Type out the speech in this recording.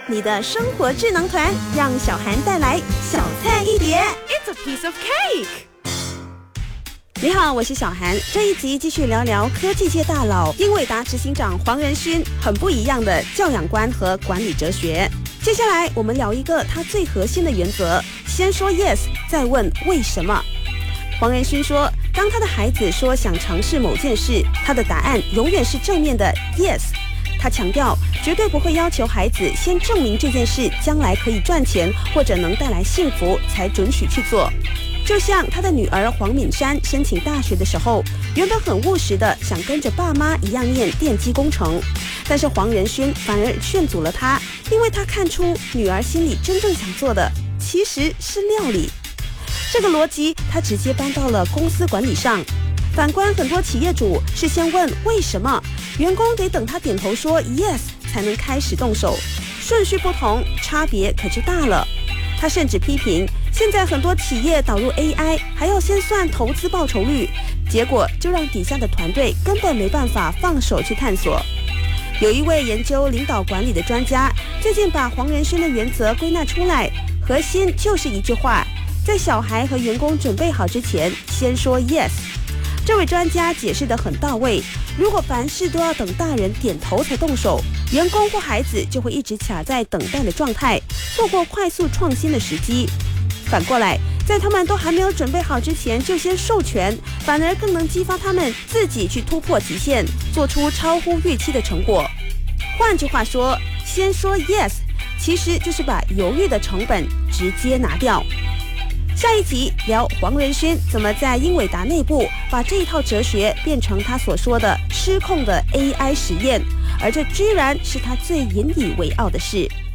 你的生活智能团，让小涵带来小菜一碟。 It's a piece of cake。 你好，我是小涵。这一集继续聊聊科技界大佬英伟达执行长黄仁勋很不一样的教养观和管理哲学。接下来我们聊一个他最核心的原则：先说 yes， 再问为什么。黄仁勋说，当他的孩子说想尝试某件事，他的答案永远是正面的 yes。他强调，绝对不会要求孩子先证明这件事将来可以赚钱或者能带来幸福才准许去做。就像他的女儿黄敏珊申请大学的时候，原本很务实的想跟着爸妈一样念电机工程，但是黄仁勋反而劝阻了他，因为他看出女儿心里真正想做的其实是料理。这个逻辑他直接搬到了公司管理上。反观很多企业主是先问为什么，员工得等他点头说 yes 才能开始动手，顺序不同，差别可就大了。他甚至批评，现在很多企业导入 AI 还要先算投资报酬率，结果就让底下的团队根本没办法放手去探索。有一位研究领导管理的专家最近把黄仁勋的原则归纳出来，核心就是一句话：在小孩和员工准备好之前，先说 yes。这位专家解释得很到位，如果凡事都要等大人点头才动手，员工或孩子就会一直卡在等待的状态，错过快速创新的时机。反过来，在他们都还没有准备好之前就先授权，反而更能激发他们自己去突破极限，做出超乎预期的成果。换句话说，先说 yes， 其实就是把犹豫的成本直接拿掉。下一集聊黄仁勋怎么在英伟达内部把这一套哲学变成他所说的失控的 AI 实验，而这居然是他最引以为傲的事。